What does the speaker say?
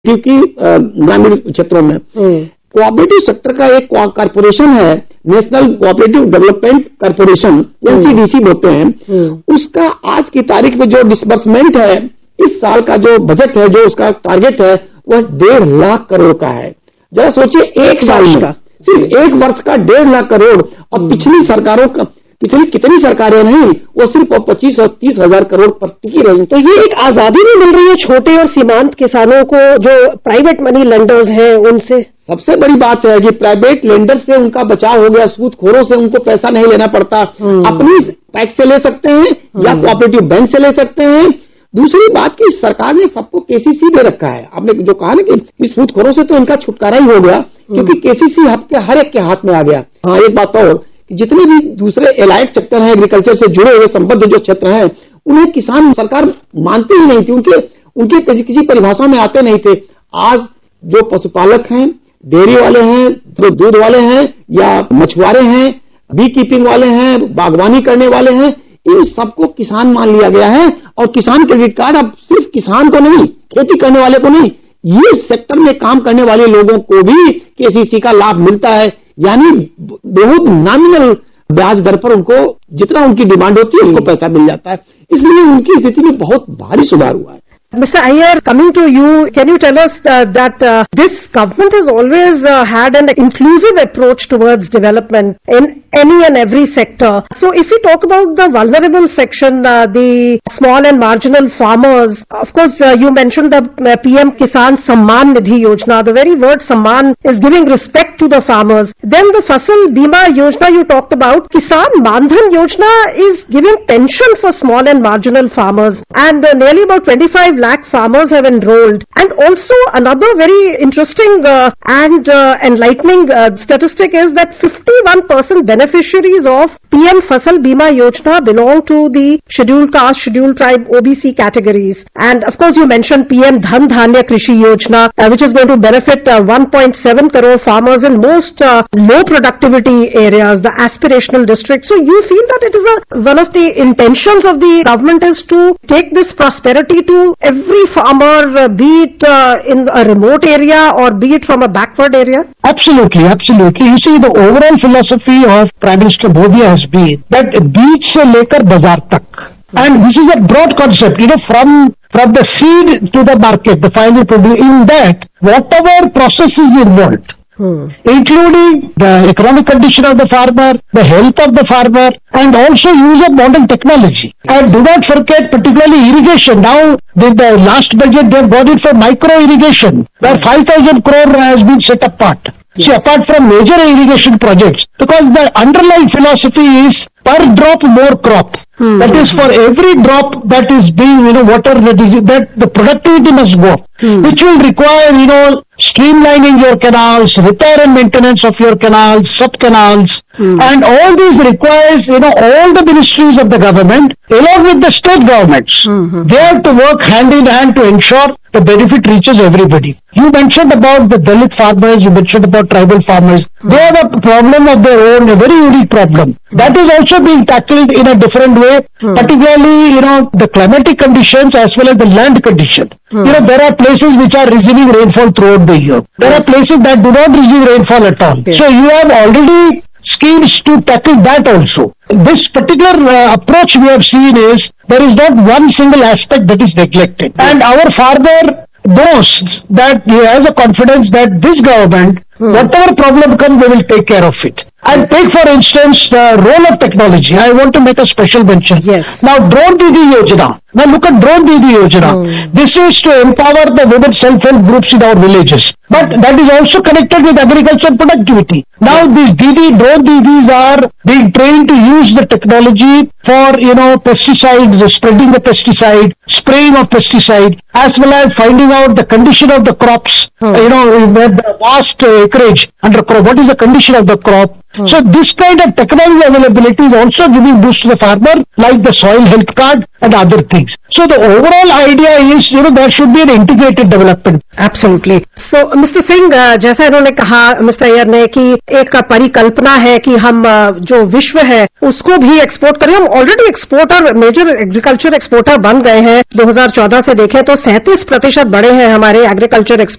क्योंकि ग्रामीण क्षेत्रों में कोऑपरेटिव सेक्टर का एक कॉर्पोरेशन है, national cooperative development corporation, NCDC बोलते हैं, उसका आज की तारीख में जो डिसबर्समेंट है, इस साल का जो बजट है, जो उसका टारगेट है, वह 1.5 लाख करोड़ का है। जरा सोचिए, एक साल में सिर्फ एक वर्ष का 1.5 लाख करोड़, और पिछली सरकारों का, पिछली कितनी सरकारें नहीं, वो सिर्फ 25 और 30 हजार करोड़ पर टिकी रही। तो ये एक आजादी भी मिल रही है छोटे और सीमांत किसानों को, जो प्राइवेट मनी लेंडर्स हैं उनसे। सबसे बड़ी बात है कि प्राइवेट लेंडर से उनका बचाव हो गया, सूदखोरों से उनको पैसा नहीं लेना पड़ता, अपनी पैक्स से ले सकते हैं या कोऑपरेटिव बैंक से ले सकते हैं। दूसरी बात कि सरकार ने सबको केसीसी दे रखा है। आपने जो कहा ना कि सूदखोरों से तो इनका छुटकारा ही हो गया, क्योंकि केसीसी हर एक के हाथ में आ गया। हाँ, एक बात और, जितने भी दूसरे एलाइड सेक्टर हैं, एग्रीकल्चर से जुड़े हुए संबद्ध जो क्षेत्र हैं, उन्हें किसान सरकार मानती ही नहीं थी, उनके किसी परिभाषा में आते नहीं थे। आज जो पशुपालक हैं, डेयरी वाले हैं, जो दूध वाले हैं, या मछुआरे हैं, बी कीपिंग वाले हैं, बागवानी करने वाले हैं, इन सबको किसान मान लिया गया है। और किसान क्रेडिट कार्ड अब सिर्फ किसान को नहीं, खेती करने वाले को नहीं, ये सेक्टर में काम करने वाले लोगों को भी केसीसी का लाभ मिलता है। यानी बहुत नॉमिनल ब्याज दर पर उनको जितना उनकी डिमांड होती है उनको पैसा मिल जाता है। इसलिए उनकी स्थिति में बहुत भारी सुधार हुआ है। Mr. Iyer, coming to you, can you tell us that this government has always had an inclusive approach towards development in any and every sector. So if we talk about the vulnerable section, the small and marginal farmers, of course you mentioned the PM Kisan Samman Nidhi Yojana. The very word Samman is giving respect to the farmers. Then the Fasal Bima Yojana you talked about. Kisan Mandhan Yojana is giving pension for small and marginal farmers, and nearly about 25 lakh farmers have enrolled. And also another very interesting and enlightening statistic is that 51% beneficiaries of PM Fasal Bima Yojana belong to the scheduled caste, scheduled tribe, OBC categories. And of course you mentioned PM Dhan Dhanya Krishi Yojana, which is going to benefit 1.7 crore farmers in most low productivity areas, the aspirational districts. So you feel that it is one of the intentions of the government is to take this prosperity to every farmer, be it in a remote area or be it from a backward area? Absolutely, absolutely. You see, the overall philosophy of Prime Minister Modi has been that beach se lekar bazaar tak. And this is a broad concept, from the seed to the market, the final produce. In that, whatever process is involved, including the economic condition of the farmer, the health of the farmer, and also use of modern technology. And do not forget particularly irrigation. Now, with the last budget, they have got it for micro irrigation, where 5,000 crore has been set apart. Yes. See, apart from major irrigation projects, because the underlying philosophy is per drop more crop. That is, for every drop that is being, water that the productivity must go, which will require, streamlining your canals, repair and maintenance of your canals, sub-canals, and all these requires, all the ministries of the government, along with the state governments, they have to work hand in hand to ensure the benefit reaches everybody. You mentioned about the Dalit farmers, you mentioned about tribal farmers. They have a problem of their own, a very unique problem. That is also being tackled in a different way, particularly, the climatic conditions as well as the land condition. There are places which are receiving rainfall throughout the year. There are places that do not receive rainfall at all. So you have already schemes to tackle that also. This particular approach we have seen is there is not one single aspect that is neglected. And our farmer knows that he has a confidence that this government, whatever problem comes, they will take care of it. And take, for instance, the role of technology. I want to make a special mention. Yes. Now, Drone Didi Yojana. Now, look at Drone Didi Yojana. This is to empower the women self-help groups in our villages. But that is also connected with agricultural productivity. Now, these drone Didis are being trained to use the technology for, pesticides, spreading the pesticide, spraying of pesticide, as well as finding out the condition of the crops, with the vast acreage under crop. What is the condition of the crop? So this kind of technology availability is also giving boost to the farmer, like the soil health card and other things. So the overall idea is, there should be an integrated development. Absolutely. So Mr. Singh, जैसा इन्होंने कहा mister Iyer ने कि एक परिकल्पना है कि हम जो विश्व है उसको भी एक्सपोर्ट करें। हम already exporter, major agriculture exporter बन गए हैं। 2014 से देखें तो 37% बढ़े हैं हमारे एग्रीकल्चर एक्सपोर्ट।